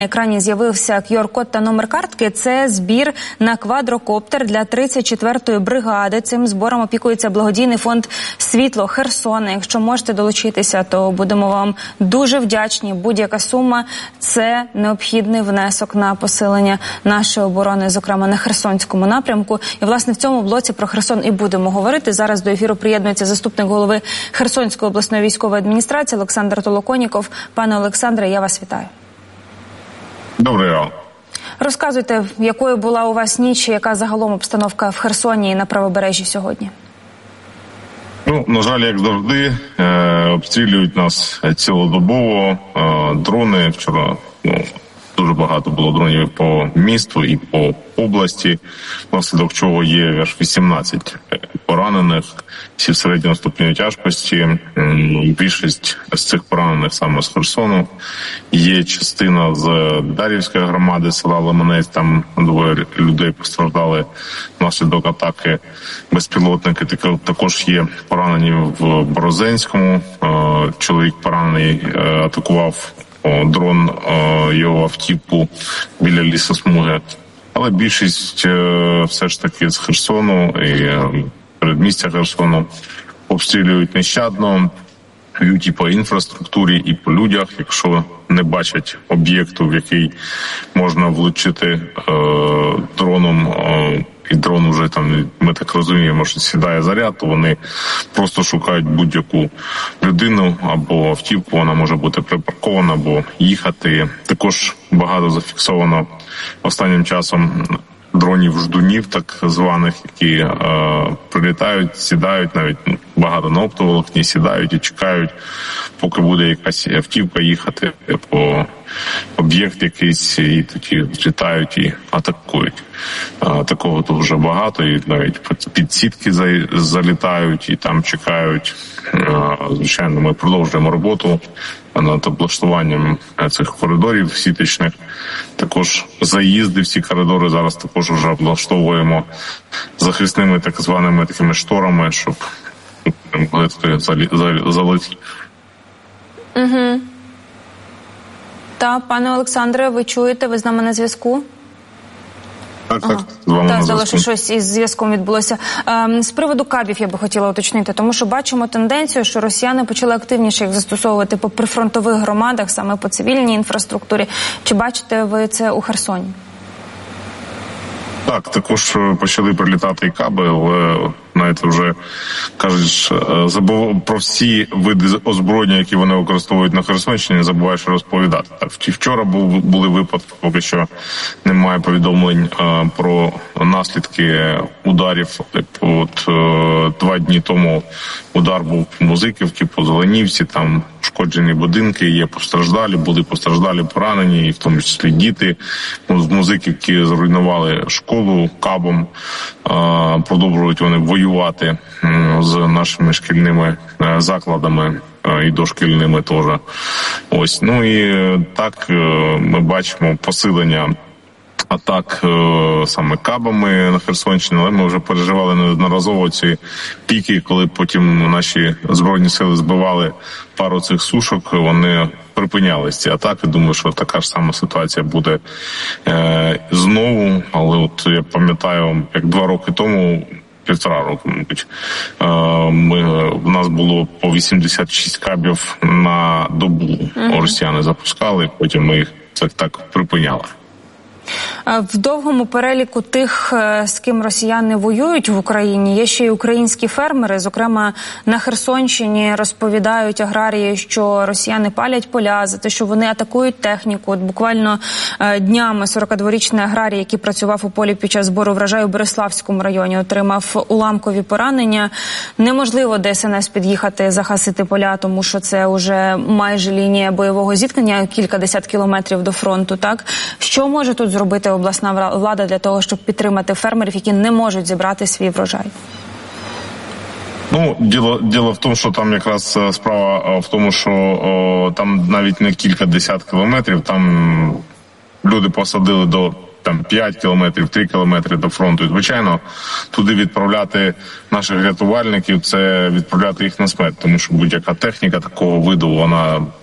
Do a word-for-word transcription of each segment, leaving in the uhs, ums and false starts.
На екрані з'явився кю ар-код та номер картки. Це збір на квадрокоптер для тридцять четвертої бригади. Цим збором опікується благодійний фонд «Світло Херсона». Якщо можете долучитися, то будемо вам дуже вдячні. Будь-яка сума – це необхідний внесок на посилення нашої оборони, зокрема на Херсонському напрямку. І, власне, в цьому блоці про Херсон і будемо говорити. Зараз до ефіру приєднується заступник голови Херсонської обласної військової адміністрації Олександр Толоконіков. Пане Олександре, я вас вітаю. Добрий ранок. Розказуйте, якою була у вас ніч, яка загалом обстановка в Херсоні і на правобережжі сьогодні? Ну, на жаль, як завжди, е, обстрілюють нас цілодобово. Е, дрони вчора, ну, дуже багато було дронів по місту і по області, внаслідок чого є аж вісімнадцять поранених, всі в середньому ступені тяжкості. Більшість з цих поранених саме з Херсону. Є частина з Дар'ївської громади, села Лиманець, там двоє людей постраждали внаслідок атаки безпілотники. Також є поранені в Борозенському. Чоловік поранений, атакував дрон його автівку біля лісосмуги. Але більшість все ж таки з Херсону і передмістя Херсону обстрілюють нещадно, б'ють і по інфраструктурі, і по людях. Якщо не бачать об'єкту, в який можна влучити е, дроном, е, і дрон вже там, ми так розуміємо, що сідає заряд, то вони просто шукають будь-яку людину або автівку, вона може бути припаркована або їхати. Також багато зафіксовано останнім часом дронів-ждунів, так званих, які е, прилітають, сідають, навіть багато на оптоволокні сідають і чекають, поки буде якась автівка їхати по об'єкт якийсь, і тоді злітають і атакують. Е, такого тут вже багато, і навіть під сітки за, залітають і там чекають. Е, звичайно, ми продовжуємо роботу над облаштуванням цих коридорів сіточних. Також заїзди в ці коридори зараз також вже облаштовуємо захисними так званими такими шторами, щоб могли туди залетіти. Угу. Так, пане Олександре, ви чуєте, ви з нами на зв'язку? Так, так, з вами так, на здалося, зв'язку. що щось із зв'язком відбулося. Ем, з приводу кабів я би хотіла уточнити, тому що бачимо тенденцію, що росіяни почали активніше їх застосовувати по прифронтових громадах, саме по цивільній інфраструктурі. Чи бачите ви це у Херсоні? Так, також почали прилітати і каби, але навіть вже кажуть, забув про всі види озброєння, які вони використовують на Херсонщині, не забуваєш розповідати. Так, вчора був, були випадки, поки що немає повідомлень а, про наслідки ударів. От а, два дні тому удар був по Музиківці, по Зеленівці, там ушкоджені будинки, є постраждалі, були постраждалі, поранені, і в тому числі діти. В Музиківці зруйнували школу кабом, а, продовжують вони воювати з нашими шкільними закладами і дошкільними теж. Ось. Ну і так ми бачимо посилення атак саме кабами на Херсонщині, але ми вже переживали неодноразово ці піки, коли потім наші Збройні сили збивали пару цих сушок, вони припинялись ці атаки. Думаю, що така ж сама ситуація буде е, знову, але от я пам'ятаю, як два роки тому, півтора року, мабуть, е, ми, в нас було по вісімдесят шість кабів на добу. Uh-huh. Росіяни запускали, потім ми їх це так припиняли. В довгому переліку тих, з ким росіяни воюють в Україні, є ще й українські фермери. Зокрема, на Херсонщині розповідають аграрії, що росіяни палять поля за те, що вони атакують техніку. От буквально днями сорокадворічний аграрій, який працював у полі під час збору врожаю в Береславському районі, отримав уламкові поранення. Неможливо де ес ен ес під'їхати, захисити поля, тому що це вже майже лінія бойового зіткнення, кілька десят кілометрів до фронту. Так, що може тут зробити обласна влада для того, щоб підтримати фермерів, які не можуть зібрати свій врожай? Ну, діло, діло в тому, що там якраз справа в тому, що о, там навіть не кілька десят кілометрів, там люди посадили до там п'ять кілометрів, три кілометри до фронту. І, звичайно, туди відправляти наших рятувальників, це відправляти їх на смерть, тому що будь-яка техніка такого виду, вона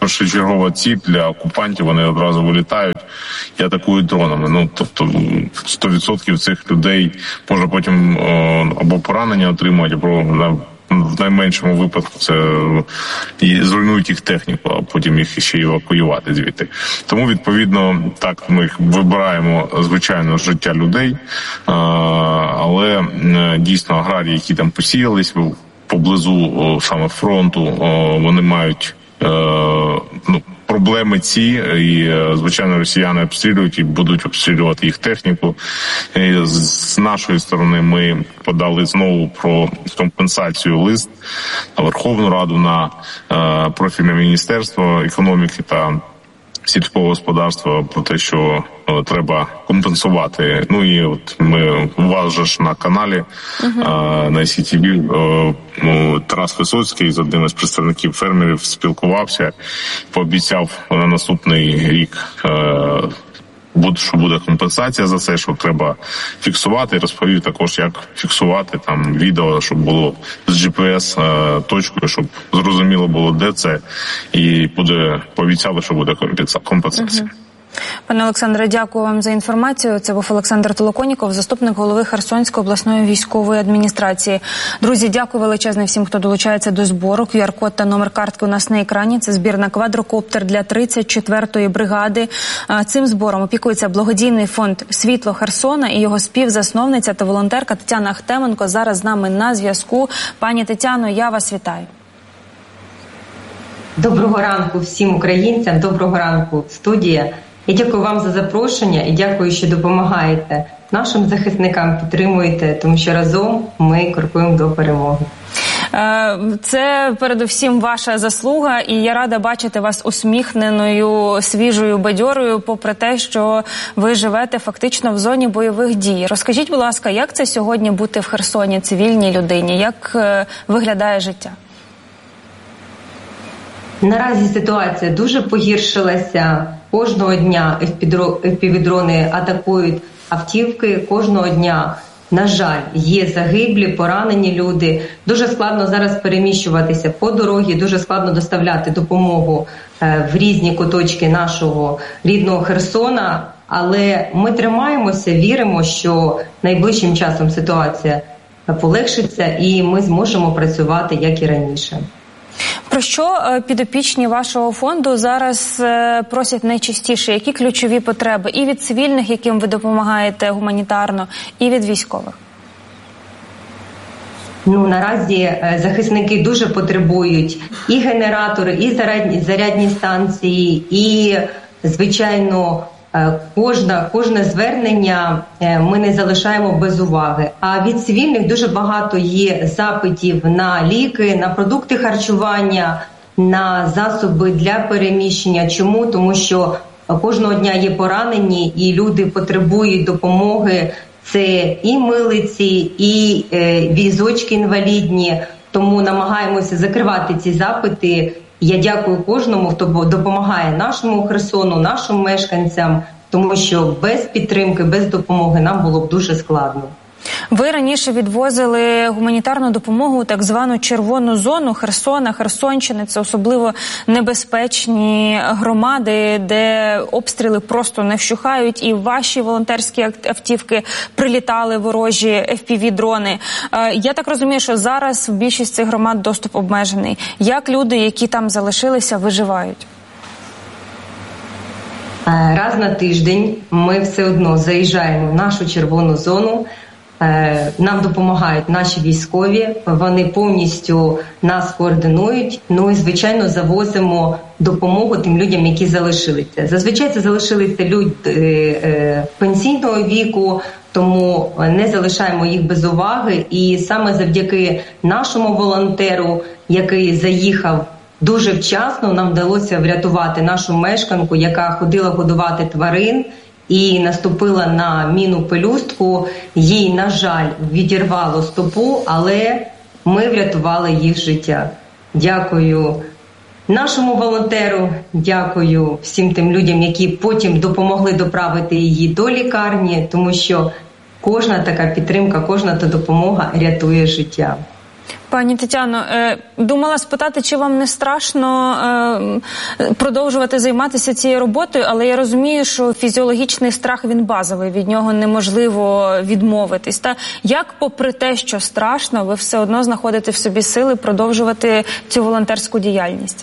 першочергова ціль для окупантів, вони одразу вилітають і атакують дронами. Ну, тобто сто відсотків цих людей може потім або поранення отримати, або в найменшому випадку це і зруйнують їх техніку, а потім їх ще евакуювати звідти. Тому, відповідно, так, ми вибираємо, звичайно, життя людей, але дійсно аграрії, які там посіялись поблизу саме фронту, вони мають ну, проблеми ці, і, звичайно, росіяни обстрілюють і будуть обстрілювати їх техніку. І з нашої сторони ми подали знову про компенсацію лист на Верховну Раду, на е, профільне Міністерство економіки та сільського господарства про те, що е, треба компенсувати. Ну і от ми у вас же ж на каналі uh-huh. е, на Сі Ті Ві е, Тарас Висоцький з одним із представників фермерів спілкувався, пообіцяв на наступний рік, е, що буде компенсація за це, що треба фіксувати. Розповів також, як фіксувати там відео, щоб було з джі пі ес точкою, щоб зрозуміло було, де це, і буде пообіцяли, що буде компенсація. Угу. Пане Олександре, дякую вам за інформацію. Це був Олександр Толоконіков, заступник голови Херсонської обласної військової адміністрації. Друзі, дякую величезне всім, хто долучається до збору. Ку ар-код та номер картки у нас на екрані. Це збір на квадрокоптер для тридцять четвертої бригади. Цим збором опікується благодійний фонд «Світло Херсона» і його співзасновниця та волонтерка Тетяна Ахтеменко зараз з нами на зв'язку. Пані Тетяно, я вас вітаю. Доброго ранку всім українцям, доброго ранку, студія. Я дякую вам за запрошення і дякую, що допомагаєте нашим захисникам, підтримуєте, тому що разом ми крокуємо до перемоги. Це передусім ваша заслуга, і я рада бачити вас усміхненою, свіжою, бадьорою, попри те, що ви живете фактично в зоні бойових дій. Розкажіть, будь ласка, як це сьогодні бути в Херсоні цивільній людині? Як виглядає життя? Наразі ситуація дуже погіршилася. Кожного дня еф пі ві-дрони атакують автівки. Кожного дня, на жаль, є загиблі, поранені люди. Дуже складно зараз переміщуватися по дорозі, дуже складно доставляти допомогу в різні куточки нашого рідного Херсона. Але ми тримаємося, віримо, що найближчим часом ситуація полегшиться і ми зможемо працювати, як і раніше. Про що підопічні вашого фонду зараз просять найчастіше? Які ключові потреби і від цивільних, яким ви допомагаєте гуманітарно, і від військових? Ну, наразі захисники дуже потребують і генератори, і зарядні, зарядні станції, і, звичайно, Кожна, кожне звернення ми не залишаємо без уваги. А від цивільних дуже багато є запитів на ліки, на продукти харчування, на засоби для переміщення. Чому? Тому що кожного дня є поранені і люди потребують допомоги. Це і милиці, і візочки інвалідні. Тому намагаємося закривати ці запити. Я дякую кожному, хто допомагає нашому Херсону, нашим мешканцям, тому що без підтримки, без допомоги нам було б дуже складно. Ви раніше відвозили гуманітарну допомогу у так звану червону зону Херсона, Херсонщини. Це особливо небезпечні громади, де обстріли просто не вщухають, і ваші волонтерські автівки прилітали ворожі еф пі ві-дрони. Я так розумію, що зараз в більшість цих громад доступ обмежений. Як люди, які там залишилися, виживають? Раз на тиждень ми все одно заїжджаємо в нашу червону зону. Нам допомагають наші військові, вони повністю нас координують, ну і, звичайно, завозимо допомогу тим людям, які залишилися. Зазвичай це залишилися люди пенсійного віку, тому не залишаємо їх без уваги. І саме завдяки нашому волонтеру, який заїхав дуже вчасно, нам вдалося врятувати нашу мешканку, яка ходила годувати тварин, і наступила на міну пелюстку. Їй, на жаль, відірвало стопу, але ми врятували їх життя. Дякую нашому волонтеру, дякую всім тим людям, які потім допомогли доправити її до лікарні, тому що кожна така підтримка, кожна та допомога рятує життя. Пані Тетяно, думала спитати, чи вам не страшно продовжувати займатися цією роботою, але я розумію, що фізіологічний страх, він базовий, від нього неможливо відмовитись. Та як, попри те, що страшно, ви все одно знаходите в собі сили продовжувати цю волонтерську діяльність?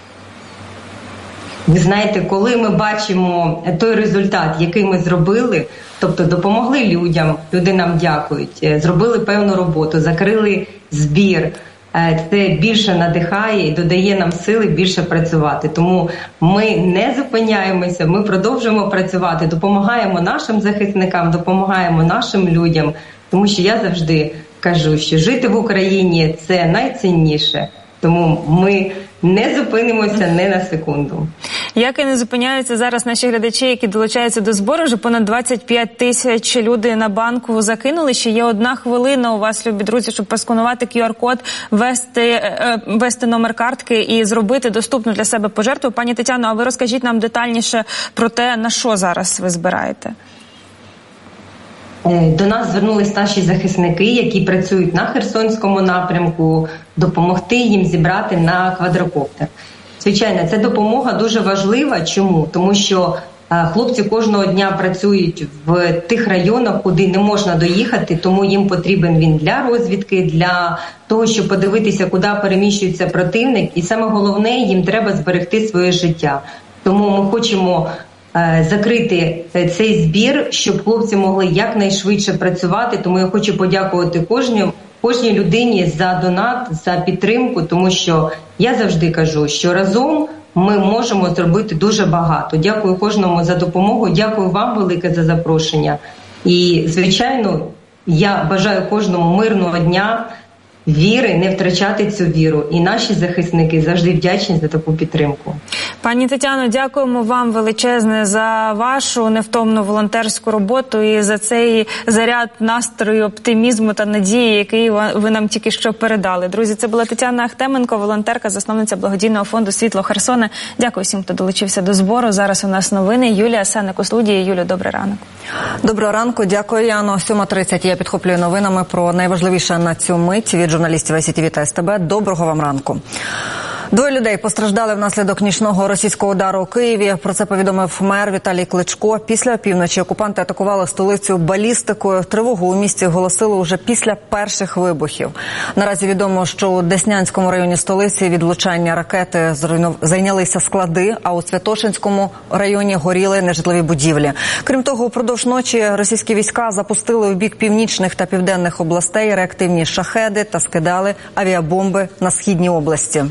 Ви знаєте, коли ми бачимо той результат, який ми зробили, тобто допомогли людям, люди нам дякують, зробили певну роботу, закрили збір, це більше надихає і додає нам сили більше працювати. Тому ми не зупиняємося, ми продовжуємо працювати, допомагаємо нашим захисникам, допомагаємо нашим людям, тому що я завжди кажу, що жити в Україні – це найцінніше. Тому ми не зупинимося не на секунду. Як і не зупиняються зараз наші глядачі, які долучаються до збору, вже понад двадцять п'ять тисяч люди на банку закинули. Ще є одна хвилина у вас, любі друзі, щоб просканувати ку ар код, ввести, ввести номер картки і зробити доступну для себе пожертву. Пані Тетяно, а ви розкажіть нам детальніше про те, на що зараз ви збираєте? До нас звернулись наші захисники, які працюють на Херсонському напрямку, допомогти їм зібрати на квадрокоптер. Звичайно, ця допомога дуже важлива. Чому? Тому що хлопці кожного дня працюють в тих районах, куди не можна доїхати, тому їм потрібен він для розвідки, для того, щоб подивитися, куди переміщується противник. І саме головне, їм треба зберегти своє життя. Тому ми хочемо закрити цей збір, щоб хлопці могли якнайшвидше працювати. Тому я хочу подякувати кожній, кожній людині за донат, за підтримку, тому що я завжди кажу, що разом ми можемо зробити дуже багато. Дякую кожному за допомогу, дякую вам велике за запрошення. І, звичайно, я бажаю кожному мирного дня, віри, не втрачати цю віру. І наші захисники завжди вдячні за таку підтримку. Пані Тетяно, дякуємо вам величезне за вашу невтомну волонтерську роботу і за цей заряд настрою, оптимізму та надії, який ви нам тільки що передали. Друзі, це була Тетяна Ахтеменко, волонтерка, засновниця благодійного фонду «Світло Херсона». Дякую всім, хто долучився до збору. Зараз у нас новини. Юлія Сенник у студії. Юлю, добрий ранок. Доброго ранку. Дякую, Яно. сьома тридцять. Я підхоплюю новинами про найважливіше на цю мить від журналістів ай сі ті ві та ес те бе. Доброго вам ранку. Двоє людей постраждали внаслідок нічного російського удару у Києві. Про це повідомив мер Віталій Кличко. Після опівночі окупанти атакували столицю балістикою. Тривогу у місті оголосили уже після перших вибухів. Наразі відомо, що у Деснянському районі столиці від влучання ракети зайнялися склади, а у Святошинському районі горіли нежитлові будівлі. Крім того, упродовж ночі російські війська запустили у бік північних та південних областей реактивні шахеди та скидали авіабомби на східні області.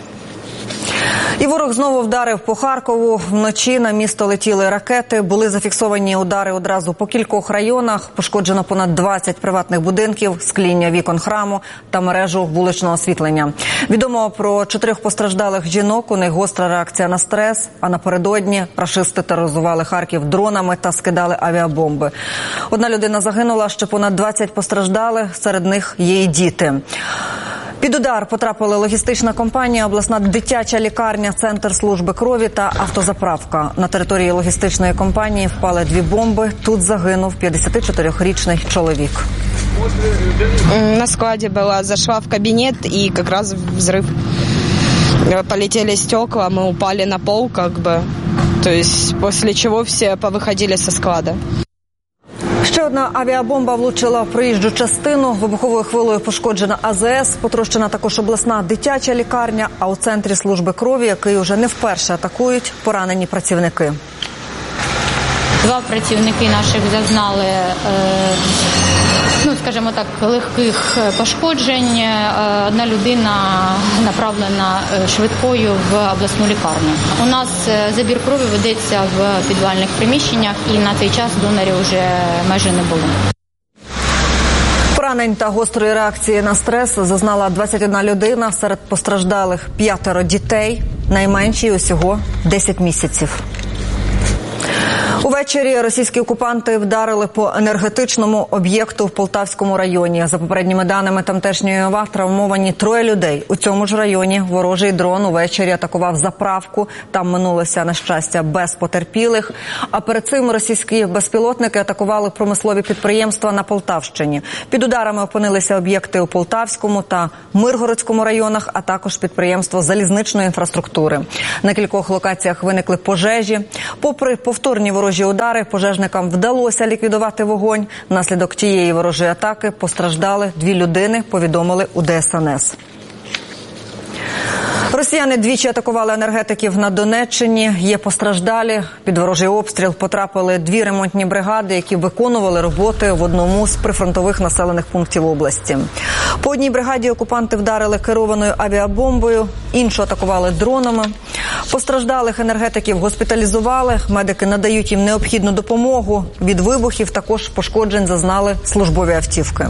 І ворог знову вдарив по Харкову. Вночі на місто летіли ракети. Були зафіксовані удари одразу по кількох районах. Пошкоджено понад двадцять приватних будинків, скління вікон храму та мережу вуличного освітлення. Відомо про чотирьох постраждалих жінок. У них гостра реакція на стрес. А напередодні рашисти тероризували Харків дронами та скидали авіабомби. Одна людина загинула, ще понад двадцять постраждали. Серед них є і діти. Під удар потрапили логістична компанія, обласна дитяча лікарня, центр служби крові та автозаправка. На території логістичної компанії впали дві бомби. Тут загинув п'ятдесятичотирирічний чоловік. На складе была, зашла в кабинет, и как раз взрыв. Полетели стекла, мы упали на пол, как бы. То есть после чего все повыходили со склада. Ще одна авіабомба влучила в проїжджу частину. Вибуховою хвилею пошкоджена а зе ес, потрощена також обласна дитяча лікарня, а у центрі служби крові, який уже не вперше атакують, поранені працівники. Два працівники наших зазнали, ну, скажімо так, легких пошкоджень. Одна людина направлена швидкою в обласну лікарню. У нас забір крові ведеться в підвальних приміщеннях, і на цей час донорів вже майже не було. Поранень та гострої реакції на стрес зазнала двадцять одна людина, серед постраждалих п'ятеро дітей, найменшій усього десять місяців. Увечері російські окупанти вдарили по енергетичному об'єкту в Полтавському районі. За попередніми даними тамтешньої ОВА, травмовані троє людей. У цьому ж районі ворожий дрон увечері атакував заправку. Там минулося, на щастя, без потерпілих. А перед цим російські безпілотники атакували промислові підприємства на Полтавщині. Під ударами опинилися об'єкти у Полтавському та Миргородському районах, а також підприємство залізничної інфраструктури. На кількох локаціях виникли пожежі. Попри повторні ворожі удари, пожежникам вдалося ліквідувати вогонь. Внаслідок тієї ворожої атаки постраждали дві людини, повідомили у Де Ес Ен Ес. Росіяни двічі атакували енергетиків на Донеччині. Є постраждалі. Під ворожий обстріл потрапили дві ремонтні бригади, які виконували роботи в одному з прифронтових населених пунктів області. По одній бригаді окупанти вдарили керованою авіабомбою, іншу атакували дронами. Постраждалих енергетиків госпіталізували. Медики надають їм необхідну допомогу. Від вибухів також пошкоджень зазнали службові автівки.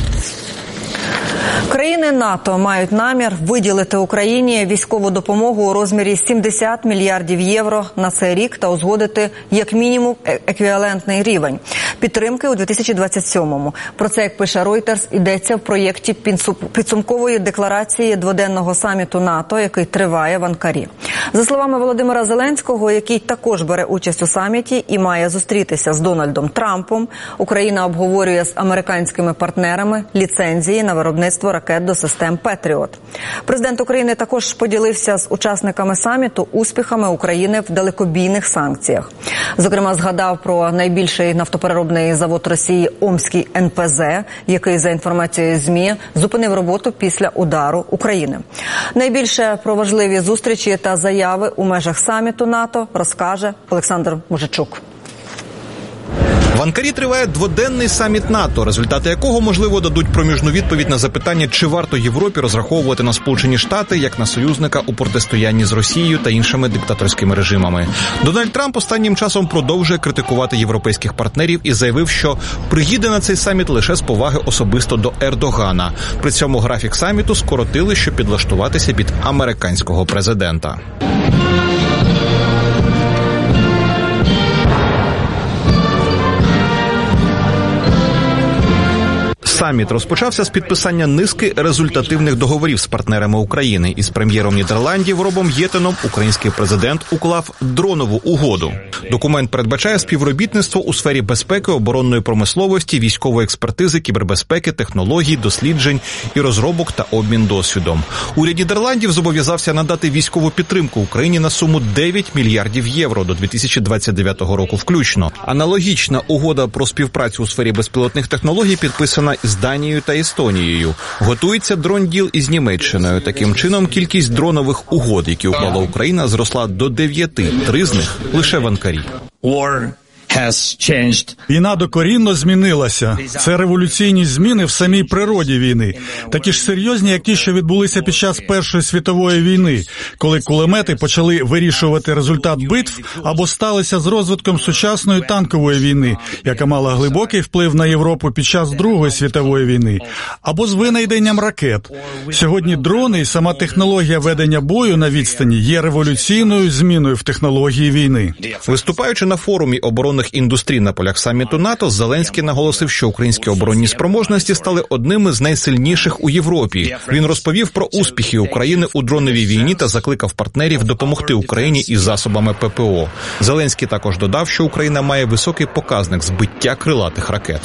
Країни НАТО мають намір виділити Україні військову допомогу у розмірі сімдесят мільярдів євро на цей рік та узгодити як мінімум еквівалентний рівень підтримки у дві тисячі двадцять сьомому. Про це, як пише Reuters, йдеться в проєкті підсумкової декларації дводенного саміту НАТО, який триває в Анкарі. За словами Володимира Зеленського, який також бере участь у саміті і має зустрітися з Дональдом Трампом, Україна обговорює з американськими партнерами ліцензії на виробництво ракет до систем «Петріот». Президент України також поділився з учасниками саміту успіхами України в далекобійних санкціях. Зокрема, згадав про найбільший нафтопереробний завод Росії Омський ен пе зе, який, за інформацією ЗМІ, зупинив роботу після удару України. Найбільше про важливі зустрічі та заяви у межах саміту НАТО розкаже Олександр Мужичук. В Анкарі триває дводенний саміт НАТО, результати якого, можливо, дадуть проміжну відповідь на запитання, чи варто Європі розраховувати на Сполучені Штати як на союзника у протистоянні з Росією та іншими диктаторськими режимами. Дональд Трамп останнім часом продовжує критикувати європейських партнерів і заявив, що приїде на цей саміт лише з поваги особисто до Ердогана. При цьому графік саміту скоротили, щоб підлаштуватися під американського президента. Саміт розпочався з підписання низки результативних договорів з партнерами України. Із прем'єром Нідерландів Робом Єтеном український президент уклав дронову угоду. Документ передбачає співробітництво у сфері безпеки, оборонної промисловості, військової експертизи, кібербезпеки, технологій, досліджень і розробок та обмін досвідом. Уряд Нідерландів зобов'язався надати військову підтримку Україні на суму дев'ять мільярдів євро до дві тисячі двадцять дев'ятого року включно. Аналогічна угода про співпрацю у сфері безпілотних технологій підписана з Данією та Естонією. Готується дронділ із Німеччиною. Таким чином, кількість дронових угод, які уклала Україна, зросла до дев'яти. Три з них лише в Анкарі. Війна докорінно змінилася. Це революційні зміни в самій природі війни. Такі ж серйозні, як ті, що відбулися під час Першої світової війни, коли кулемети почали вирішувати результат битв або сталися з розвитком сучасної танкової війни, яка мала глибокий вплив на Європу під час Другої світової війни, або з винайденням ракет. Сьогодні дрони і сама технологія ведення бою на відстані є революційною зміною в технології війни. Виступаючи на форумі оборонних індустрій на полях саміту НАТО, Зеленський наголосив, що українські оборонні спроможності стали одними з найсильніших у Європі. Він розповів про успіхи України у дроновій війні та закликав партнерів допомогти Україні із засобами пе пе о. Зеленський також додав, що Україна має високий показник збиття крилатих ракет.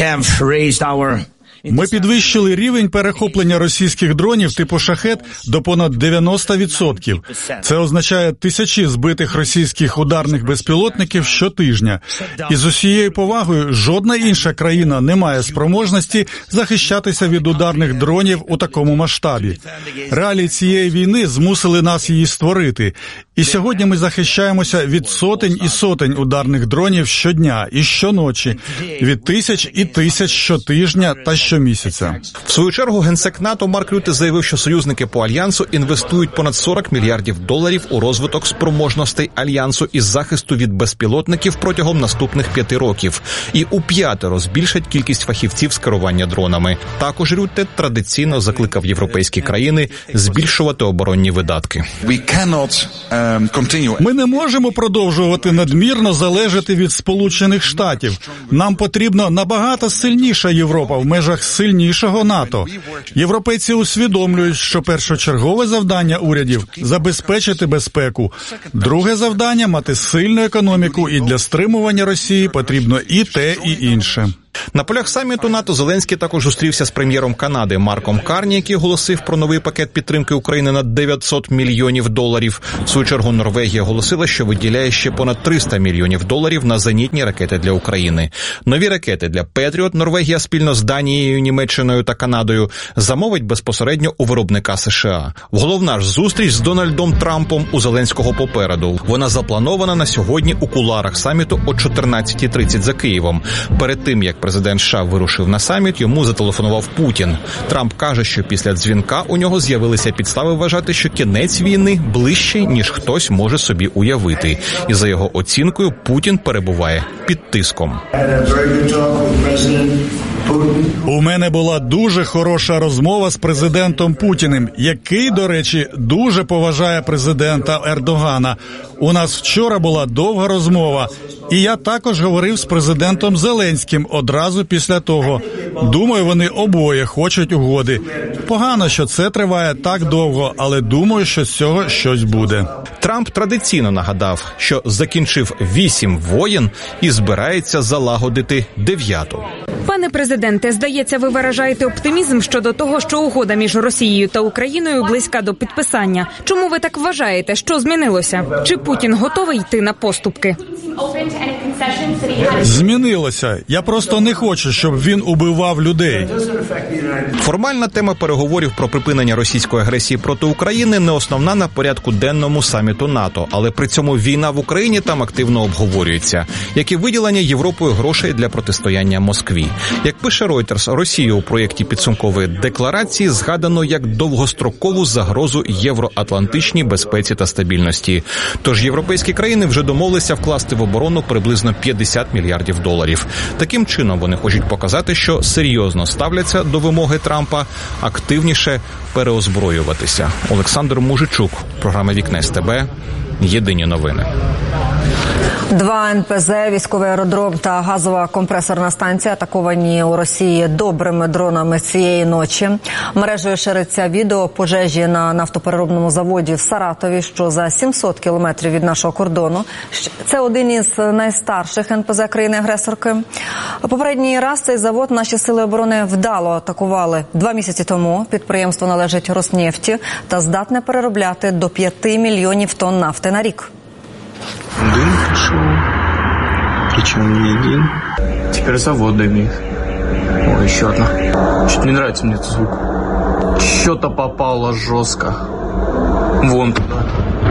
Ми підвищили рівень перехоплення російських дронів типу «Шахед» до понад дев'яносто відсотків. Це означає тисячі збитих російських ударних безпілотників щотижня. І з усією повагою, жодна інша країна не має спроможності захищатися від ударних дронів у такому масштабі. Реалії цієї війни змусили нас її створити. І сьогодні ми захищаємося від сотень і сотень ударних дронів щодня і щоночі, від тисяч і тисяч щотижня та щодня. щомісяця. В свою чергу генсек НАТО Марк Рютте заявив, що союзники по альянсу інвестують понад сорок мільярдів доларів у розвиток спроможностей альянсу із захисту від безпілотників протягом наступних п'яти років і у п'ятеро збільшать кількість фахівців з керування дронами. Також Рютте традиційно закликав європейські країни збільшувати оборонні видатки. Ми не можемо продовжувати надмірно залежати від Сполучених Штатів. Нам потрібна набагато сильніша Європа в межах сильнішого НАТО. Європейці усвідомлюють, що першочергове завдання урядів – забезпечити безпеку. Друге завдання – мати сильну економіку, і для стримування Росії потрібно і те, і інше. На полях саміту НАТО Зеленський також зустрівся з прем'єром Канади Марком Карні, який оголосив про новий пакет підтримки України на дев'ятсот мільйонів доларів. В свою чергу Норвегія оголосила, що виділяє ще понад триста мільйонів доларів на зенітні ракети для України. Нові ракети для Петріот Норвегія спільно з Данією, Німеччиною та Канадою замовить безпосередньо у виробника США. Головна ж зустріч з Дональдом Трампом у Зеленського попереду. Вона запланована на сьогодні у кулуарах саміту о чотирнадцятій тридцять за Києвом. Перед тим, як президент США вирушив на саміт, йому зателефонував Путін. Трамп каже, що після дзвінка у нього з'явилися підстави вважати, що кінець війни ближче, ніж хтось може собі уявити. І за його оцінкою, Путін перебуває під тиском. У мене була дуже хороша розмова з президентом Путіним, який, до речі, дуже поважає президента Ердогана. У нас вчора була довга розмова, і я також говорив з президентом Зеленським одразу після того. Думаю, вони обоє хочуть угоди. Погано, що це триває так довго, але думаю, що з цього щось буде. Трамп традиційно нагадав, що закінчив вісім воєн і збирається залагодити дев'яту. Пане президенте, здається, ви виражаєте оптимізм щодо того, що угода між Росією та Україною близька до підписання. Чому ви так вважаєте? Що змінилося? Чи Путін готовий йти на поступки? Змінилося. Я просто не хочу, щоб він убивав людей. Формальна тема переговорів про припинення російської агресії проти України не основна на порядку денному саміту НАТО, але при цьому війна в Україні там активно обговорюється, як і виділення Європою грошей для протистояння Москві. Як пише Reuters, Росію у проєкті підсумкової декларації згадано як довгострокову загрозу євроатлантичній безпеці та стабільності. Тож європейські країни вже домовилися вкласти в оборону приблизно п'ятдесят мільярдів доларів. Таким чином вони хочуть показати, що серйозно ставляться до вимоги Трампа активніше переозброюватися. Олександр Мужичук, програма «Вікна СТБ», єдині новини. Два ен пе зе, військовий аеродром та газова компресорна станція атаковані у Росії добрими дронами цієї ночі. Мережею шириться відео пожежі на нафтопереробному заводі в Саратові, що за сімсот кілометрів від нашого кордону. Це один із найстарших ен пе зе країни-агресорки. Попередній раз цей завод наші сили оборони вдало атакували два місяці тому. Підприємство належить Роснефті та здатне переробляти до п'яти мільйонів тонн нафти на рік. Дым пришел, причем не один. Теперь завод дымит. О, еще одна. Чуть не нравится мне этот звук. Что-то попало жестко. Вон туда.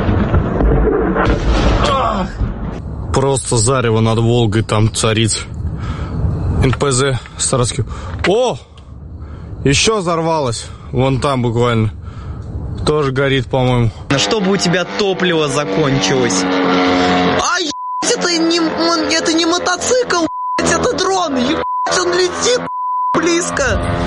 Просто зарево над Волгой там царит. эн пэ зэ Саратовский. О! Еще взорвалось. Вон там буквально. Тоже горит, по-моему. Чтобы у тебя топливо закончилось. Ай, это не, это не мотоцикл, это дрон, ебать, он летит близко.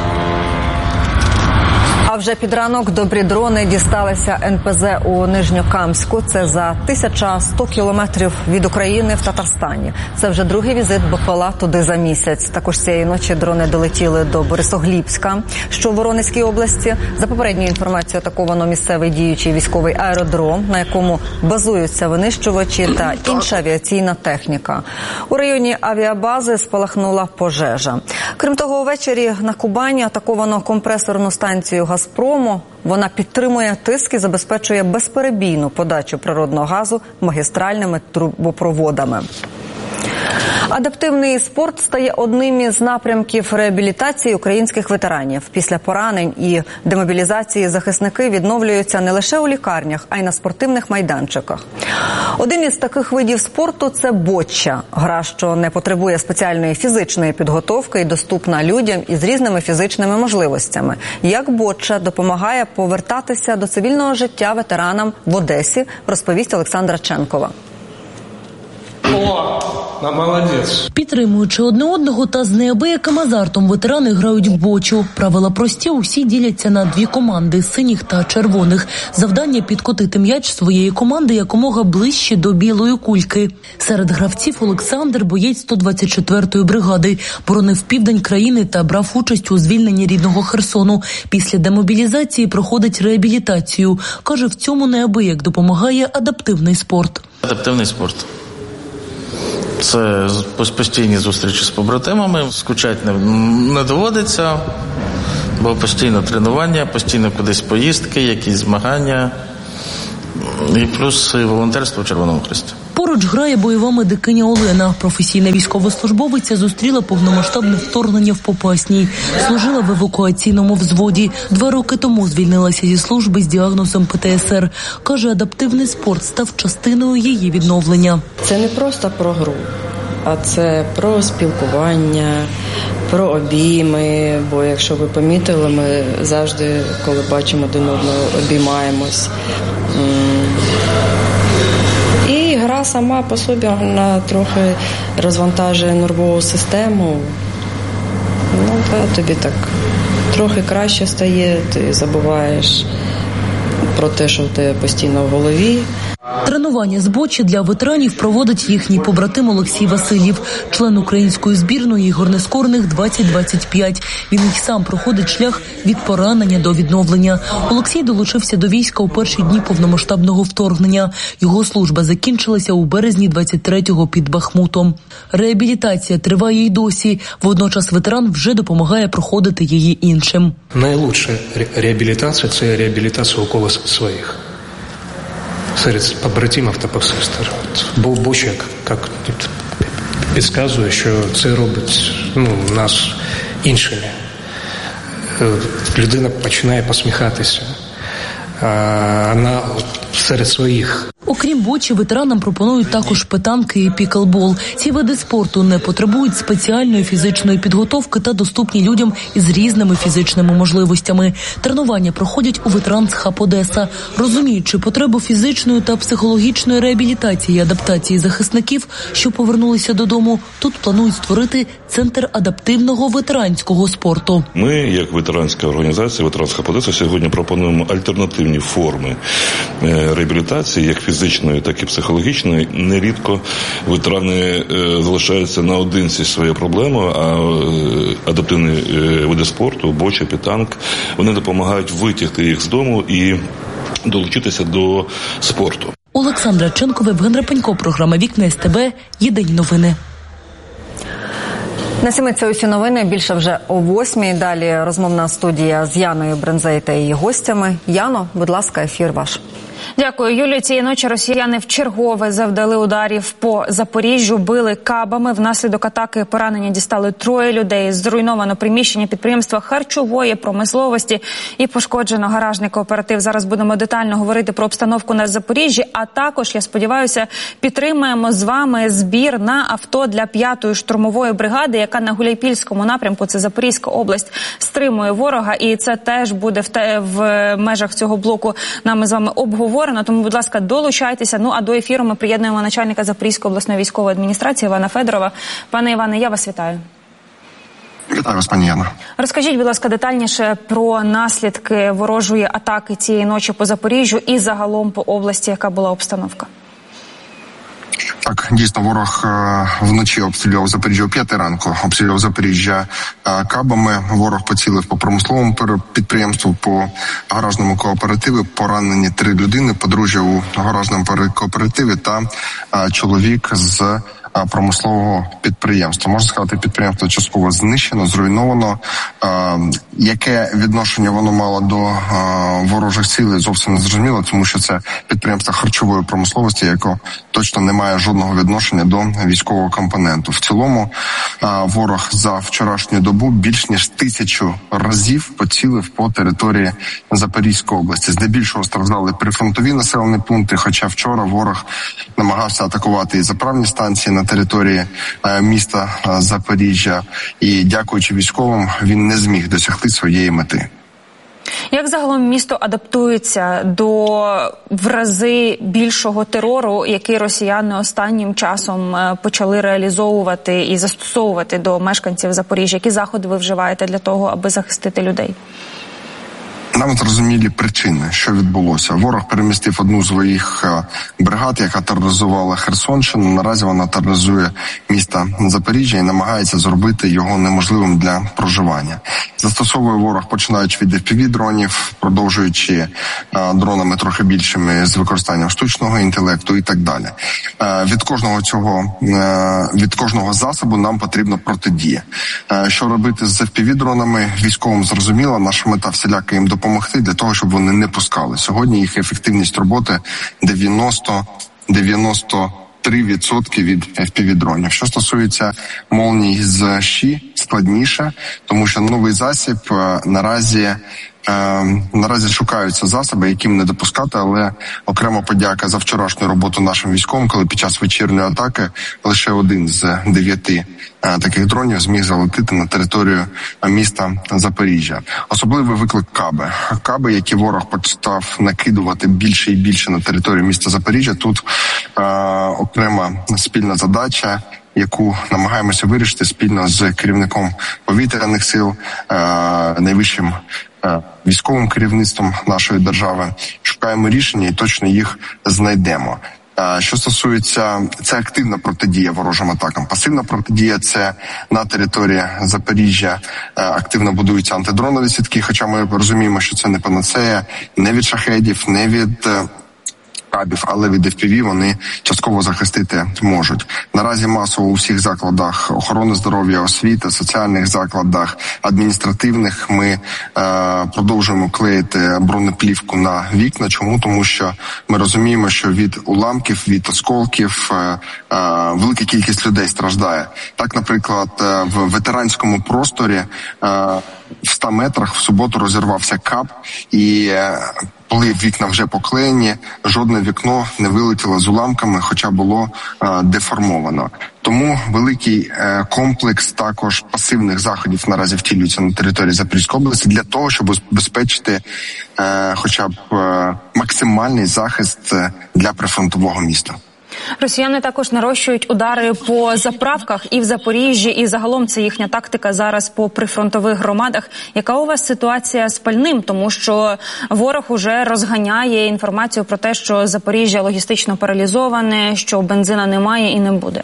А вже під ранок добрі дрони дісталися ен пе зе у Нижньокамську. Це за тисяча сто кілометрів від України в Татарстані. Це вже другий візит БПЛА туди за місяць. Також цієї ночі дрони долетіли до Борисоглібська, що в Воронезькій області. За попередньою інформацією, атаковано місцевий діючий військовий аеродром, на якому базуються винищувачі та інша авіаційна техніка. У районі авіабази спалахнула пожежа. Крім того, увечері на Кубані атаковано компресорну станцію «Газпрому». Вона підтримує тиск і забезпечує безперебійну подачу природного газу магістральними трубопроводами. Адаптивний спорт стає одним із напрямків реабілітації українських ветеранів. Після поранень і демобілізації захисники відновлюються не лише у лікарнях, а й на спортивних майданчиках. Один із таких видів спорту – це бочча. Гра, що не потребує спеціальної фізичної підготовки і доступна людям із різними фізичними можливостями. Як бочча допомагає повертатися до цивільного життя ветеранам в Одесі, розповість Олександра Ченкова. О, молодець. Підтримуючи одне одного та з неабияким азартом, ветерани грають в бочу. Правила прості, усі діляться на дві команди – синіх та червоних. Завдання – підкотити м'яч своєї команди якомога ближче до білої кульки. Серед гравців Олександр – боєць сто двадцять четвертої бригади. Боронив південь країни та брав участь у звільненні рідного Херсону. Після демобілізації проходить реабілітацію. Каже, в цьому неабияк допомагає адаптивний спорт. Адаптивний спорт. Це постійні зустрічі з побратимами, скучати не, не доводиться, бо постійно тренування, постійно кудись поїздки, якісь змагання і плюс волонтерство в Червоному Хресті. Поруч грає бойова медикиня Олена. Професійна військовослужбовиця зустріла повномасштабне вторгнення в Попасній. Служила в евакуаційному взводі. Два роки тому звільнилася зі служби з діагнозом Пе Те Ес Ер. Каже, адаптивний спорт став частиною її відновлення. Це не просто про гру, а це про спілкування, про обійми. Бо, якщо ви помітили, ми завжди, коли бачимо один одного, обіймаємось. І гра сама по собі, вона трохи розвантажує нервову систему. Ну, та тобі так трохи краще стає, ти забуваєш про те, що в тебе постійно в голові. Тренування з бочі для ветеранів проводить їхній побратим Олексій Васильєв, член української збірної ігор нескорених двадцять двадцять п'ять. Він і сам проходить шлях від поранення до відновлення. Олексій долучився до війська у перші дні повномасштабного вторгнення. Його служба закінчилася у березні двадцять третього під Бахмутом. Реабілітація триває й досі. Водночас ветеран вже допомагає проходити її іншим. Найкраща реабілітація – це реабілітація у когось своїх. Серед побратимів та посестер. Бо боча, як підказує, що це робить ну, нас іншими. Людина починає посміхатися. Вона серед своїх. Окрім бочі, ветеранам пропонують також питанки і піклбол. Ці види спорту не потребують спеціальної фізичної підготовки та доступні людям із різними фізичними можливостями. Тренування проходять у ветеранс хаб Одеса. Розуміючи потребу фізичної та психологічної реабілітації і адаптації захисників, що повернулися додому, тут планують створити центр адаптивного ветеранського спорту. Ми, як ветеранська організація «Ветеранс хаб Одеса», сьогодні пропонуємо альтернативні форми реабілітації, як фізичної, так і психологічної. Нерідко ветерани залишаються наодинці зі своєю проблемою, а адаптивні види спорту, боча, пітанк, вони допомагають витягти їх з дому і долучитися до спорту. Олександра Ченкова, Євген Рапенько, програма «Вікна Ес Те Бе», єдині новини. На сьомій це усі новини, більше вже о восьмій. Далі розмовна студія з Яною Брензей та її гостями. Яно, будь ласка, ефір ваш. Дякую, Юлію. Цієї ночі росіяни вчергове завдали ударів по Запоріжжю, били кабами. Внаслідок атаки поранення дістали троє людей. Зруйновано приміщення підприємства харчової промисловості і пошкоджено гаражний кооператив. Зараз будемо детально говорити про обстановку на Запоріжжі, а також, я сподіваюся, підтримаємо з вами збір на авто для п'ятої штурмової бригади, яка на Гуляйпільському напрямку, це Запорізька область, стримує ворога. І це теж буде в, те, в межах цього блоку нами з вами обговорено. Тому, будь ласка, долучайтеся. Ну, а до ефіру ми приєднуємо начальника Запорізької обласної військової адміністрації Івана Федорова. Пане Іване, я вас вітаю. Вітаю вас, пані Яна. Розкажіть, будь ласка, детальніше про наслідки ворожої атаки цієї ночі по Запоріжжю і загалом по області, яка була обстановка. Так, дійсно, ворог е, вночі обстрілював Запоріжжя о п'ятій ранку, обстрілював Запоріжжя е, кабами. Ворог поцілив по промисловому підприємству, по гаражному кооперативі. Поранені три людини, подружжя у гаражному кооперативі та е, чоловік з промислового підприємства. Можна сказати, підприємство частково знищено, зруйновано. Яке відношення воно мало до ворожих сил, зовсім не зрозуміло, тому що це підприємство харчової промисловості, яке точно не має жодного відношення до військового компоненту. В цілому ворог за вчорашню добу більш ніж тисячу разів поцілив по території Запорізької області. Здебільшого страждали прифронтові населені пункти, хоча вчора ворог намагався атакувати і заправні станції на території міста Запоріжжя. І, дякуючи військовим, він не зміг досягти своєї мети. Як загалом місто адаптується до в рази більшого терору, який росіяни останнім часом почали реалізовувати і застосовувати до мешканців Запоріжжя? Які заходи ви вживаєте для того, аби захистити людей? Нам зрозумілі причини, що відбулося. Ворог перемістив одну з своїх бригад, яка тероризувала Херсонщину. Наразі вона тероризує місто Запоріжжя і намагається зробити його неможливим для проживання. Застосовує ворог, починаючи від еф пі ві-дронів, продовжуючи дронами трохи більшими з використанням штучного інтелекту і так далі. Від кожного цього, від кожного засобу нам потрібна протидія. Що робити з еф пі ві-дронами, військовим зрозуміло, наша мета всіляка їм допомогти. допомогти для того, щоб вони не пускали. Сьогодні їх ефективність роботи дев'яносто дев'яносто три відсотки від еф пі ві-дронів. Що стосується молній з ЩІ, складніше, тому що новий засіб наразі Е, наразі шукаються засоби, яким не допускати, але окрема подяка за вчорашню роботу нашим військовим, коли під час вечірньої атаки лише один з дев'яти е, таких дронів зміг залетіти на територію міста Запоріжжя. Особливий виклик каби. Каби, які ворог почав накидувати більше і більше на територію міста Запоріжжя. Тут е, окрема спільна задача, яку намагаємося вирішити спільно з керівником повітряних сил, е, найвищим військовим керівництвом нашої держави. Шукаємо рішення і точно їх знайдемо. Що стосується, це активна протидія ворожим атакам. Пасивна протидія – це на території Запоріжжя активно будуються антидронові сітки, хоча ми розуміємо, що це не панацея, не від шахедів, не від кабів, але від еф пі ві вони частково захистити можуть. Наразі масово у всіх закладах охорони здоров'я, освіти, соціальних закладах, адміністративних ми е, продовжуємо клеїти бронеплівку на вікна. Чому? Тому що ми розуміємо, що від уламків, від осколків е, е, велика кількість людей страждає. Так, наприклад, е, в ветеранському просторі е, в ста метрах в суботу розірвався каб і е, коли вікна вже поклеєні, жодне вікно не вилетіло з уламками, хоча було е, деформовано. Тому великий е, комплекс також пасивних заходів наразі втілюється на території Запорізької області для того, щоб забезпечити е, хоча б е, максимальний захист для прифронтового міста. Росіяни також нарощують удари по заправках і в Запоріжжі, і загалом це їхня тактика зараз по прифронтових громадах. Яка у вас ситуація з пальним? Тому що ворог уже розганяє інформацію про те, що Запоріжжя логістично паралізоване, що бензина немає і не буде.